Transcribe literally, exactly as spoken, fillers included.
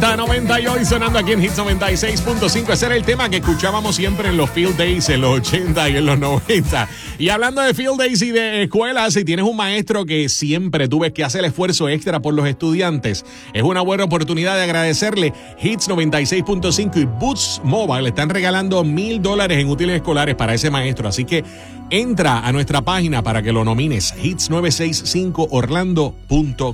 noventa y hoy sonando aquí en Hits noventa y seis punto cinco. Ese era el tema que escuchábamos siempre en los Field Days en los ochenta y en los noventa. Y hablando de Field Days y de escuelas, si tienes un maestro que siempre tú ves que hace el esfuerzo extra por los estudiantes, es una buena oportunidad de agradecerle. Hits noventa y seis punto cinco y Boots Mobile están regalando mil dólares en útiles escolares para ese maestro. Así que entra a nuestra página para que lo nomines, hits nueve seis cinco orlando punto com.